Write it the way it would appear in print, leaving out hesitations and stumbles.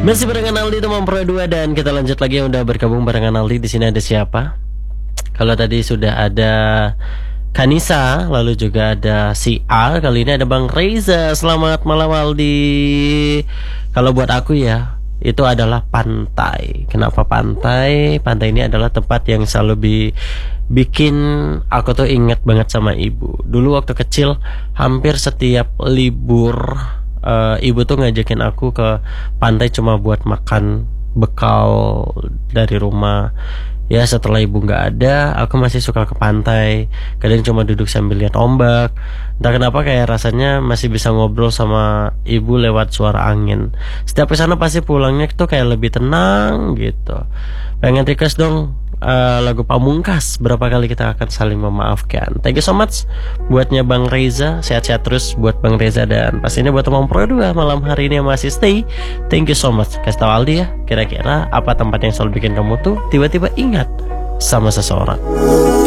Masih barengan Aldi teman Pro 2 dan kita lanjut lagi yang udah bergabung barengan Aldi. Di sini ada siapa? Kalau tadi sudah ada Kanisa, lalu juga ada si A. Kali ini ada Bang Reza. Selamat malam Aldi. Kalau buat aku ya, itu adalah pantai. Kenapa pantai? Pantai ini adalah tempat yang selalu bikin aku tuh ingat banget sama ibu. Dulu waktu kecil hampir setiap libur ibu tuh ngajakin aku ke pantai cuma buat makan bekal dari rumah. Ya setelah ibu nggak ada, aku masih suka ke pantai. Kadang cuma duduk sambil lihat ombak. Entah kenapa kayak rasanya masih bisa ngobrol sama ibu lewat suara angin. Setiap kesana pasti pulangnya tuh kayak lebih tenang gitu. Pengen request dong lagu Pamungkas. Berapa kali kita akan saling memaafkan. Thank you so much buatnya Bang Reza. Sehat-sehat terus buat Bang Reza. Dan pastinya buat teman Pro 2 malam hari ini yang masih stay. Thank you so much. Kasih tau Aldi ya, kira-kira apa tempat yang selalu bikin kamu tuh tiba-tiba ingat sama seseorang.